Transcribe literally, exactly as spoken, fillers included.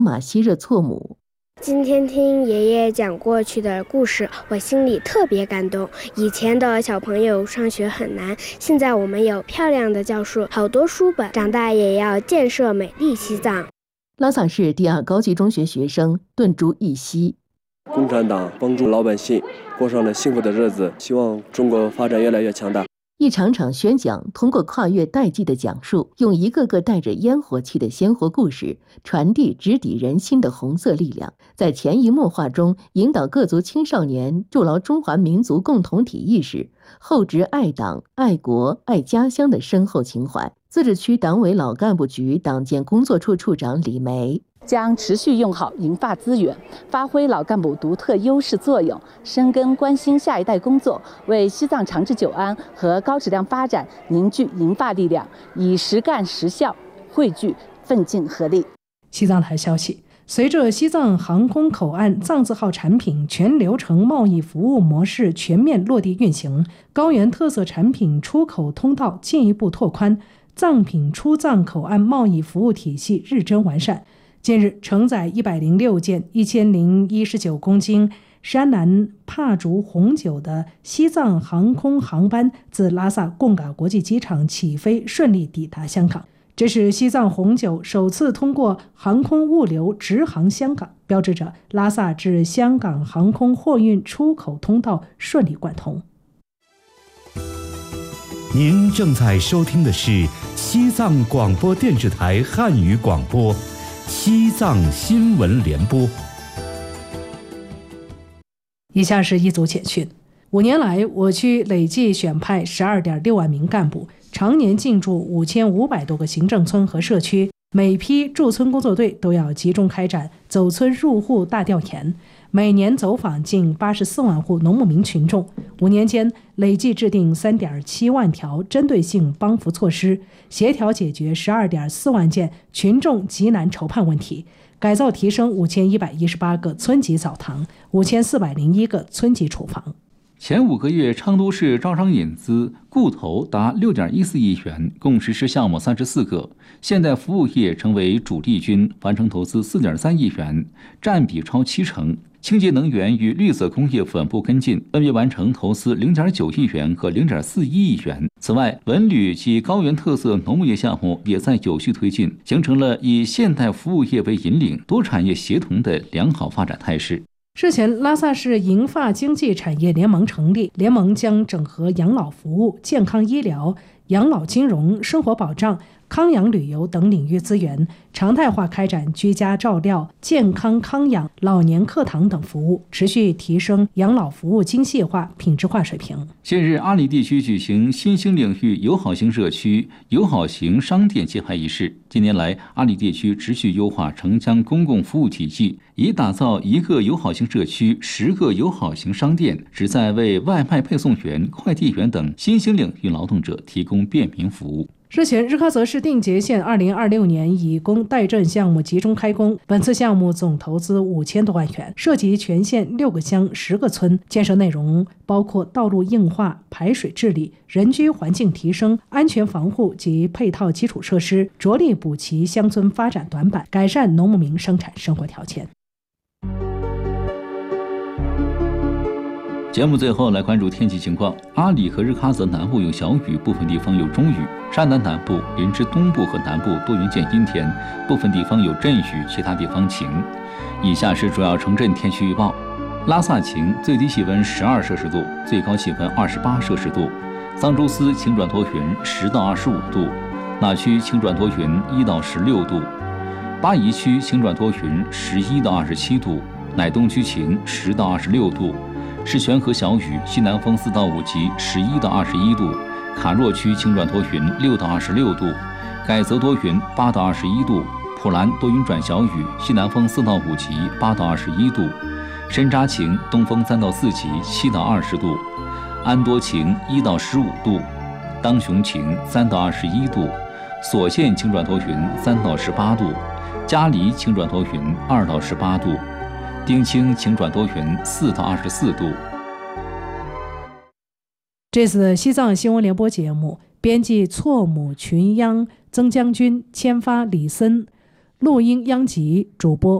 马西热措姆。 今天听爷爷讲过去的故事，我心里特别感动。以前的小朋友上学很难，现在我们有漂亮的教室，好多书本，长大也要建设美丽西藏。 拉萨市第二高级中学学生顿珠一希。 共产党帮助老百姓过上了幸福的日子，希望中国发展越来越强大。 一场场宣讲通过跨越代际的讲述，用一个个带着烟火气的鲜活故事，传递直抵人心的红色力量，在潜移默化中引导各族青少年筑牢中华民族共同体意识，厚植爱党、爱国、爱家乡的深厚情怀。自治区党委老干部局党建工作处处长李梅。 将持续用好银发资源，发挥老干部独特优势作用，深耕关心下一代工作，为西藏长治久安和高质量发展凝聚银发力量，以实干实效汇聚奋进合力。 西藏台消息，随着西藏航空口岸藏字号产品全流程贸易服务模式全面落地运行，高原特色产品出口通道进一步拓宽，藏品出藏口岸贸易服务体系日臻完善。近日，承载一百零六件一千零一十九公斤山南帕竹红酒的西藏航空航班自拉萨贡嘎国际机场起飞，顺利抵达香港。这是西藏红酒首次通过航空物流直航香港，标志着拉萨至香港航空货运出口通道顺利贯通。 您正在收听的是西藏广播电视台汉语广播西藏新闻联播。 以下是一组简讯。五年来，我区累计选派十二点六万名干部，常年进驻五千五百多个行政村和社区。每批驻村工作队都要集中开展走村入户大调研，每年走访近八十四万户农牧民群众。五年间，累计制定三点七万条针对性帮扶措施，协调解决十二点四万件群众急难愁盼问题，改造提升五千一百一十八个村级澡堂，五千四百零一个村级厨房。 前五个月，昌都市招商引资固投达六点一四亿元，共实施项目三十四个。现代服务业成为主力军，完成投资四点三亿元，占比超七成。清洁能源与绿色工业稳步跟进，分别完成投资零点九亿元和零点四一亿元。此外，文旅及高原特色农牧业项目也在有序推进，形成了以现代服务业为引领、多产业协同的良好发展态势。 日前，拉萨市银发经济产业联盟成立，联盟将整合养老服务、健康医疗、养老金融、生活保障、康养旅游等领域资源，常态化开展居家照料、健康康养、老年课堂等服务，持续提升养老服务精细化、品质化水平。 近日，阿里地区举行新兴领域友好型社区、友好型商店揭牌仪式。近年来，阿里地区持续优化城乡公共服务体系，以打造一个友好型社区、十个友好型商店，旨在为外卖配送员、快递员等新兴领域劳动者提供便民服务。 日前，日喀则市定结县二零二六年以工代赈项目集中开工，本次项目总投资五千多万元，涉及全县六个乡、十个村，建设内容包括道路硬化、排水治理、人居环境提升、安全防护及配套基础设施，着力补齐乡村发展短板，改善农牧民生产生活条件。 节目最后来关注天气情况。阿里和日喀则南部有小雨，部分地方有中雨；山南南部、林芝东部和南部多云见阴天，部分地方有阵雨，其他地方晴。以下是主要城镇天气预报：拉萨晴，最低气温十二摄氏度，最高气温二十八摄氏度；桑珠斯晴转多云，十到二十五度；那曲晴转多云，一到十六度；巴宜区晴转多云，十一到二十七度；乃东区晴，十到二十六度。市泉河小雨，西南风四到五级，十一到二十一度；卡若区晴转多云，六到二十六度；改则多云，八到二十一度；普兰多云转小雨，西南风四到五级，八到二十一度；深扎晴，东风三到四级，七到二十度；安多晴，一到十五度；当雄晴，三到二十一度；索县晴转多云，三到十八度；嘉黎晴转多云，二到十八度。丁清晴转多云，四到二十四度。 这次的西藏新闻联播节目，编辑错母群央、曾将军、签发李森， 录音央吉，主播